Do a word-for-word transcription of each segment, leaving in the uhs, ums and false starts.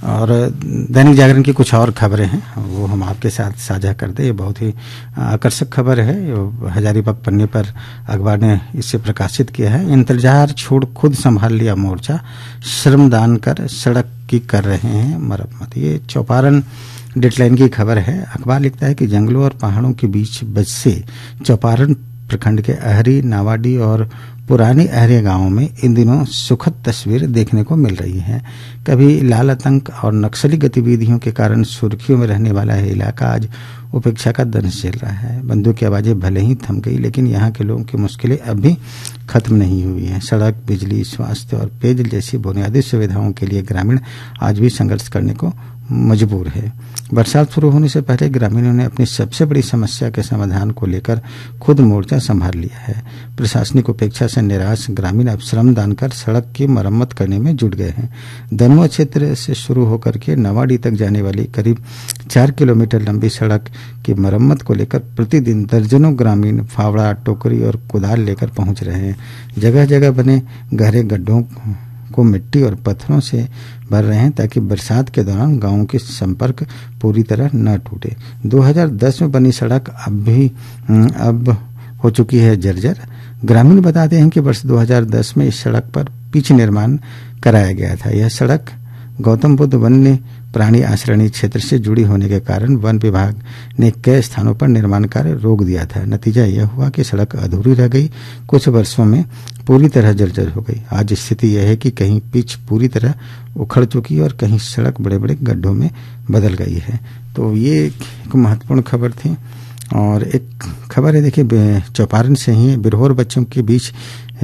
और दैनिक जागरण की कुछ और खबरें हैं, वो हम आपके साथ साझा कर दें। ये बहुत ही आकर्षक खबर है, हजारीबाग पन्ने पर अखबार ने इसे प्रकाशित किया है। इंतजार छोड़ खुद संभाल लिया मोर्चा, श्रमदान कर सड़क की कर रहे हैं मरम्मत। ये चौपारण डेडलाइन की खबर है। अखबार लिखता है कि जंगलों और पहाड़ों के बीच बसे चौपारण प्रखंड के अहरी, नावाडी और पुरानी अहरे गांवों में इन दिनों सुखद तस्वीर देखने को मिल रही है। कभी लाल आतंक और नक्सली गतिविधियों के कारण सुर्खियों में रहने वाला है इलाका आज उपेक्षा का दंश झेल रहा है। बंदूक की आवाजें भले ही थम गई, लेकिन यहाँ के लोगों की मुश्किलें अब भी खत्म नहीं हुई हैं। सड़क, बिजली, स्वास्थ्य और पेयजल जैसी बुनियादी सुविधाओं के लिए ग्रामीण आज भी संघर्ष करने को मजबूर है। बरसात शुरू होने से पहले ग्रामीणों ने अपनी सबसे बड़ी समस्या के समाधान को लेकर खुद मोर्चा संभाल लिया है। प्रशासनिक उपेक्षा से निराश ग्रामीण अब श्रमदान कर सड़क की मरम्मत करने में जुट गए हैं। दनुआ क्षेत्र से शुरू होकर के नवाडी तक जाने वाली करीब चार किलोमीटर लंबी सड़क की मरम्मत को लेकर प्रतिदिन दर्जनों ग्रामीण फावड़ा, टोकरी और कुदाल लेकर पहुंच रहे हैं। जगह जगह बने गहरे गड्ढों को मिट्टी और पत्थरों से भर रहे हैं ताकि बरसात के दौरान गांवों के संपर्क पूरी तरह न टूटे। दो हज़ार दस में बनी सड़क अब भी अब हो चुकी है जर्जर। ग्रामीण बताते हैं कि वर्ष दो हज़ार दस में इस सड़क पर पिच निर्माण कराया गया था। यह सड़क गौतम बुद्ध वन्य प्राणी आश्रयणी क्षेत्र से जुड़ी होने के कारण वन विभाग ने कई स्थानों पर निर्माण कार्य रोक दिया था। नतीजा यह हुआ कि सड़क अधूरी रह गई, कुछ वर्षों में पूरी तरह जर्जर हो गई। आज स्थिति यह है कि कहीं पिच पूरी तरह उखड़ चुकी है और कहीं सड़क बड़े बड़े गड्ढों में बदल गई है। तो ये एक महत्वपूर्ण खबर थी। और एक खबर है, देखिए चौपारण से ही बिरहोर बच्चों के बीच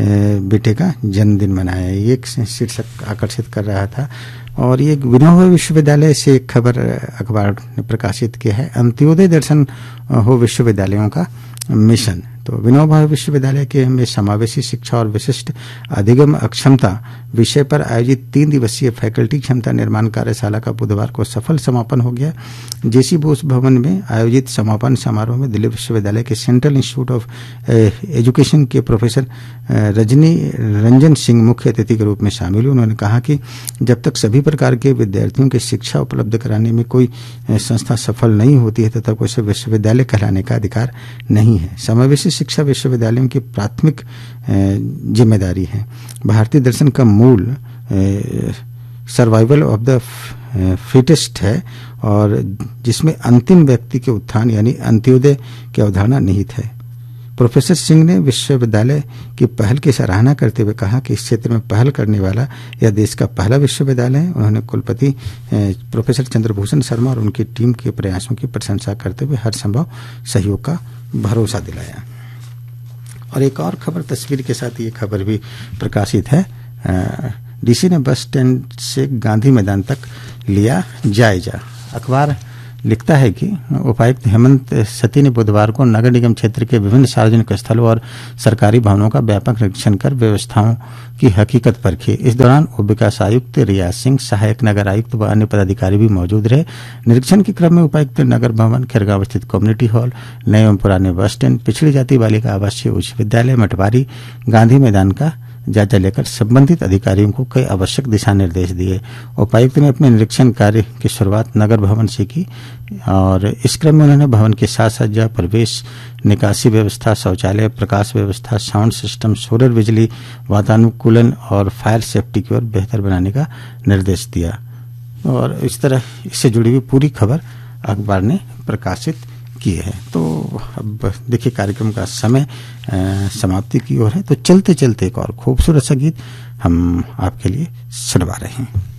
बेटे का जन्मदिन मनाया। ये एक शीर्षक आकर्षित कर रहा था। और ये विनोबा विश्वविद्यालय से एक खबर अखबार ने प्रकाशित किया है। अंत्योदय दर्शन हो विश्वविद्यालयों का मिशन। तो विनोबा विश्वविद्यालय के में समावेशी शिक्षा और विशिष्ट अधिगम अक्षमता विषय पर आयोजित तीन दिवसीय फैकल्टी क्षमता निर्माण कार्यशाला का बुधवार को सफल समापन हो गया। जेसी बोस भवन में आयोजित समापन समारोह में दिल्ली विश्वविद्यालय के सेंट्रल इंस्टीट्यूट ऑफ एजुकेशन के प्रोफेसर रजनी रंजन सिंह मुख्य अतिथि के रूप में शामिल हुए। उन्होंने कहा कि जब तक सभी प्रकार के विद्यार्थियों की शिक्षा उपलब्ध कराने में कोई संस्था सफल नहीं होती है, तब तक उसे विश्वविद्यालय कहलाने का अधिकार नहीं है। समावेशी शिक्षा विश्वविद्यालयों की प्राथमिक जिम्मेदारी है। भारतीय दर्शन का मूल सर्वाइवल ऑफ द फिटेस्ट है और जिसमें अंतिम व्यक्ति के उत्थान यानी अंत्योदय की अवधारणा निहित है। प्रोफेसर सिंह ने विश्वविद्यालय की पहल की सराहना करते हुए कहा कि इस क्षेत्र में पहल करने वाला यह देश का पहला विश्वविद्यालय है। उन्होंने कुलपति प्रोफेसर चंद्रभूषण शर्मा और उनकी टीम के प्रयासों की प्रशंसा करते हुए हर संभव सहयोग का भरोसा दिलाया। और एक और खबर तस्वीर के साथ ये खबर भी प्रकाशित है। डीसी ने बस स्टैंड से गांधी मैदान तक लिया जायजा। अखबार लिखता है कि उपायुक्त हेमंत सती ने बुधवार को नगर निगम क्षेत्र के विभिन्न सार्वजनिक स्थलों और सरकारी भवनों का व्यापक निरीक्षण कर व्यवस्थाओं की हकीकत परखी। इस दौरान उप विकास आयुक्त रियाज सिंह, सहायक नगर आयुक्त व अन्य पदाधिकारी भी मौजूद रहे। निरीक्षण के क्रम में उपायुक्त नगर भवन, खैरगांव स्थित कम्युनिटी हॉल, नए एवं पुराने बस स्टैंड, पिछड़ी जाति बालिका आवासीय उच्च विद्यालय, मटवारी, गांधी मैदान का जायजा लेकर संबंधित अधिकारियों को कई आवश्यक दिशा निर्देश दिए। उपायुक्त ने अपने निरीक्षण कार्य की शुरुआत नगर भवन से की और इस क्रम में उन्होंने भवन के साथ साथ प्रवेश निकासी व्यवस्था, शौचालय, प्रकाश व्यवस्था, साउंड सिस्टम, सोलर बिजली, वातानुकूलन और फायर सेफ्टी की ओर बेहतर बनाने का निर्देश दिया। और इस तरह इससे जुड़ी हुई पूरी खबर अखबार ने प्रकाशित किए हैं। तो अब देखिए कार्यक्रम का समय समाप्ति की ओर है, तो चलते चलते एक और खूबसूरत सा गीत हम आपके लिए सुनवा रहे हैं।